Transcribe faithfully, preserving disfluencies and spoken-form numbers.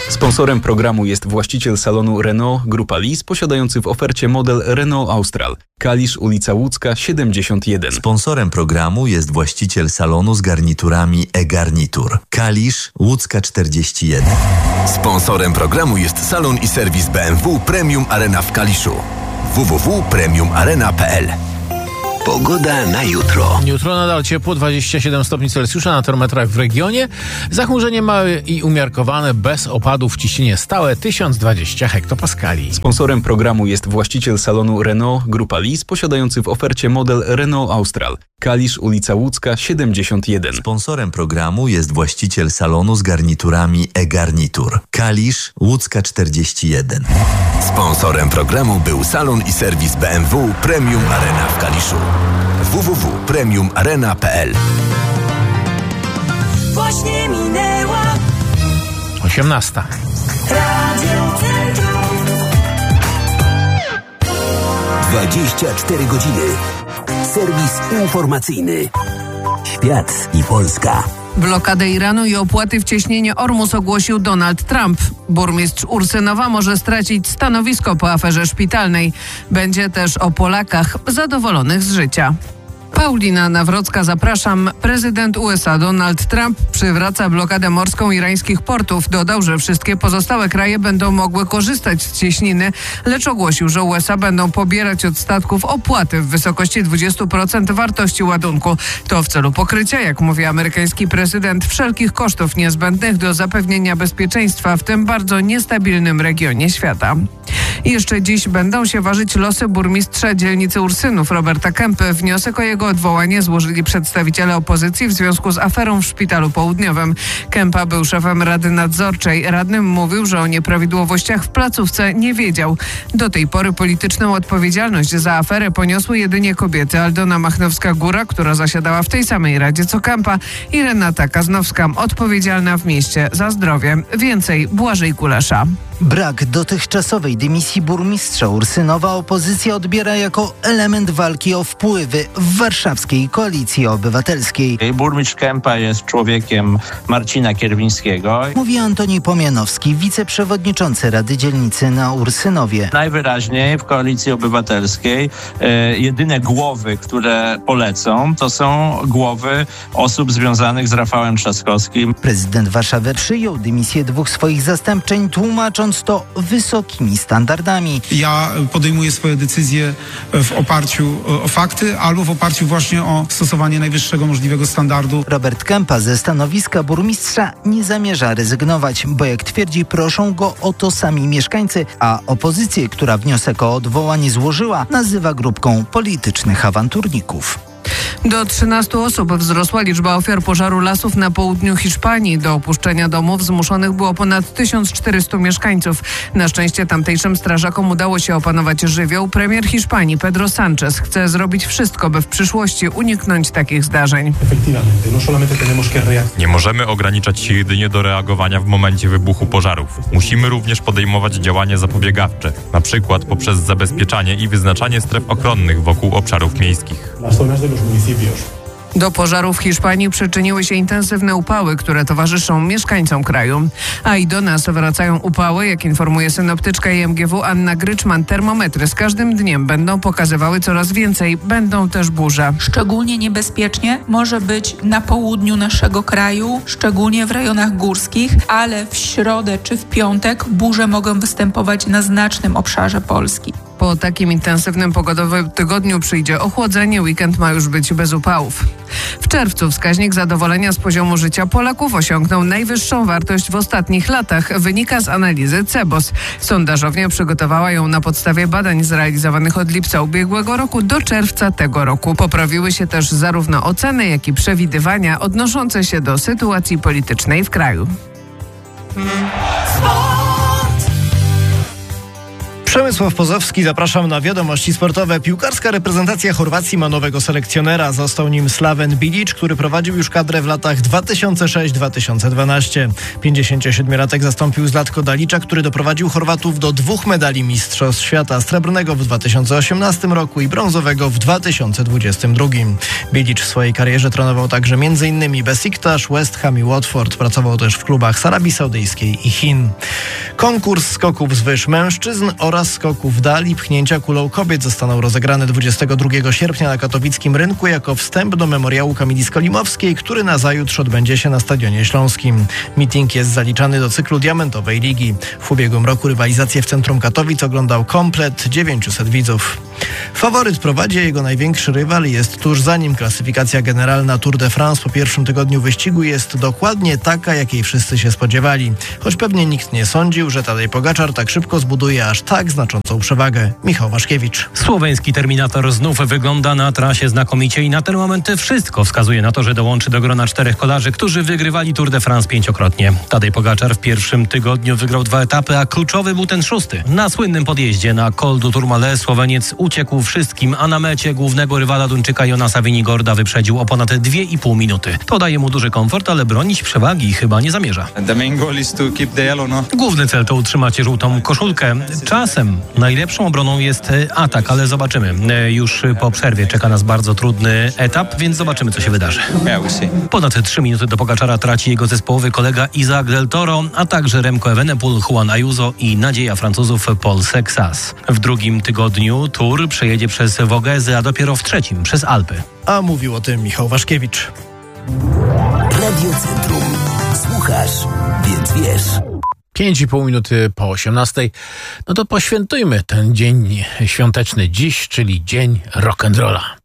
Sponsorem programu jest właściciel salonu Renault Grupa Lis, posiadający w ofercie model Renault Austral. Kalisz, ulica Łódzka, siedemdziesiąt jeden. Sponsorem programu jest właściciel salonu z garniturami e-garnitur. Kalisz, Łódzka czterdzieści jeden. Sponsorem programu jest salon i serwis B M W Premium Arena w Kaliszu. w w w kropka premium arena kropka p l. Pogoda na jutro. Jutro nadal ciepło, dwadzieścia siedem stopni Celsjusza na termometrach w regionie. Zachmurzenie małe i umiarkowane, bez opadów, ciśnienie stałe tysiąc dwadzieścia hektopaskali. Sponsorem programu jest właściciel salonu Renault Grupa Lis, posiadający w ofercie model Renault Austral. Kalisz, ulica Łódzka, siedemdziesiąt jeden. Sponsorem programu jest właściciel salonu z garniturami e-garnitur. Kalisz, Łódzka czterdzieści jeden. Sponsorem programu był salon i serwis B M W Premium Arena w Kaliszu. w w w kropka premium arena kropka p l. Właśnie minęła osiemnasta. Radio Centrum. dwadzieścia cztery godziny. Serwis informacyjny. Świat i Polska. Blokadę Iranu i opłaty w cieśnienie Ormus ogłosił Donald Trump. Burmistrz Ursynowa może stracić stanowisko po aferze szpitalnej. Będzie też o Polakach zadowolonych z życia. Paulina Nawrocka, zapraszam. Prezydent U S A Donald Trump przywraca blokadę morską irańskich portów. Dodał, że wszystkie pozostałe kraje będą mogły korzystać z cieśniny, lecz ogłosił, że U S A będą pobierać od statków opłaty w wysokości dwadzieścia procent wartości ładunku. To w celu pokrycia, jak mówi amerykański prezydent, wszelkich kosztów niezbędnych do zapewnienia bezpieczeństwa w tym bardzo niestabilnym regionie świata. I jeszcze dziś będą się ważyć losy burmistrza dzielnicy Ursynów Roberta Kempy. Wniosek o jego odwołanie złożyli przedstawiciele opozycji w związku z aferą w Szpitalu Południowym. Kempa był szefem Rady Nadzorczej. Radnym mówił, że o nieprawidłowościach w placówce nie wiedział. Do tej pory polityczną odpowiedzialność za aferę poniosły jedynie kobiety: Aldona Machnowska-Góra, która zasiadała w tej samej radzie co Kempa, i Renata Kaznowska, odpowiedzialna w mieście za zdrowie. Więcej Błażej Kulesza. Brak dotychczasowej dymisji burmistrza Ursynowa opozycja odbiera jako element walki o wpływy w warszawskiej Koalicji Obywatelskiej. Burmistrz Kempa jest człowiekiem Marcina Kierwińskiego. Mówi Antoni Pomianowski, wiceprzewodniczący Rady Dzielnicy na Ursynowie. Najwyraźniej w Koalicji Obywatelskiej e, jedyne głowy, które polecą, to są głowy osób związanych z Rafałem Trzaskowskim. Prezydent Warszawy przyjął dymisję dwóch swoich zastępczeń, tłumacząc to wysokimi standardami. Ja podejmuję swoje decyzje w oparciu o fakty albo w oparciu właśnie o stosowanie najwyższego możliwego standardu. Robert Kempa ze stanowiska burmistrza nie zamierza rezygnować, bo jak twierdzi, proszą go o to sami mieszkańcy, a opozycję, która wniosek o odwołanie złożyła, nazywa grupką politycznych awanturników. Do trzynastu osób wzrosła liczba ofiar pożaru lasów na południu Hiszpanii. Do opuszczenia domów zmuszonych było ponad tysiąc czterystu mieszkańców. Na szczęście tamtejszym strażakom udało się opanować żywioł. Premier Hiszpanii Pedro Sánchez chce zrobić wszystko, by w przyszłości uniknąć takich zdarzeń. Nie możemy ograniczać się jedynie do reagowania w momencie wybuchu pożarów. Musimy również podejmować działania zapobiegawcze, na przykład poprzez zabezpieczanie i wyznaczanie stref ochronnych wokół obszarów miejskich. Do pożarów w Hiszpanii przyczyniły się intensywne upały, które towarzyszą mieszkańcom kraju. A i do nas wracają upały. Jak informuje synoptyczka I M G W Anna Gryczman, termometry z każdym dniem będą pokazywały coraz więcej. Będą też burze. Szczególnie niebezpiecznie może być na południu naszego kraju, szczególnie w rejonach górskich, ale w środę czy w piątek burze mogą występować na znacznym obszarze Polski. Po takim intensywnym pogodowym tygodniu przyjdzie ochłodzenie, weekend ma już być bez upałów. W czerwcu wskaźnik zadowolenia z poziomu życia Polaków osiągnął najwyższą wartość w ostatnich latach, wynika z analizy Cebos. Sondażownia przygotowała ją na podstawie badań zrealizowanych od lipca ubiegłego roku do czerwca tego roku. Poprawiły się też zarówno oceny, jak i przewidywania odnoszące się do sytuacji politycznej w kraju. Przemysław Pozowski, zapraszam na wiadomości sportowe. Piłkarska reprezentacja Chorwacji ma nowego selekcjonera. Został nim Slaven Bilic, który prowadził już kadrę w latach dwa tysiące szósty do dwa tysiące dwunastego. pięćdziesięciosiedmiolatek zastąpił Zlatko Dalicza, który doprowadził Chorwatów do dwóch medali Mistrzostw Świata: srebrnego w dwa tysiące osiemnastym roku i brązowego w dwa tysiące dwudziestym drugim. Bilic w swojej karierze trenował także m.in. Besiktas, West Ham i Watford. Pracował też w klubach z Arabii Saudyjskiej i Chin. Konkurs skoków z wyż mężczyzn oraz skoków w dali pchnięcia kulą kobiet zostaną rozegrane dwudziestego drugiego sierpnia na katowickim rynku jako wstęp do memoriału Kamili Skolimowskiej, który nazajutrz odbędzie się na Stadionie Śląskim. Meeting jest zaliczany do cyklu Diamentowej Ligi. W ubiegłym roku rywalizację w centrum Katowic oglądał komplet dziewięciuset widzów. Faworyt prowadzi, a jego największy rywal jest tuż za nim. Klasyfikacja generalna Tour de France po pierwszym tygodniu wyścigu jest dokładnie taka, jakiej wszyscy się spodziewali. Choć pewnie nikt nie sądził, że Tadej Pogaczar tak szybko zbuduje aż tak znaczącą przewagę. Michał Waszkiewicz. Słoweński Terminator znów wygląda na trasie znakomicie i na ten moment wszystko wskazuje na to, że dołączy do grona czterech kolarzy, którzy wygrywali Tour de France pięciokrotnie. Tadej Pogaczar w pierwszym tygodniu wygrał dwa etapy, a kluczowy był ten szósty. Na słynnym podjeździe na Col du Tourmalet Słoweniec uciekł wszystkim, a na mecie głównego rywala Duńczyka Jonasa Vingegaarda wyprzedził o ponad dwie i pół minuty. To daje mu duży komfort, ale bronić przewagi chyba nie zamierza. Główny cel to utrzymać żółtą koszulkę. Czasem najlepszą obroną jest atak, ale zobaczymy. Już po przerwie czeka nas bardzo trudny etap, więc zobaczymy, co się wydarzy. Ponad trzy minuty do Pogaczara traci jego zespołowy kolega Isaac Del Toro, a także Remco Evenepoel, Juan Ayuso i nadzieja Francuzów Paul Sexas. W drugim tygodniu Tour przejedzie przez Vogese, a dopiero w trzecim przez Alpy. A mówił o tym Michał Waszkiewicz. Radio Centrum. Słuchasz, więc wiesz. Pięć i pół minuty po osiemnastej. No to poświętujmy ten dzień świąteczny dziś, czyli dzień rock'n'rolla.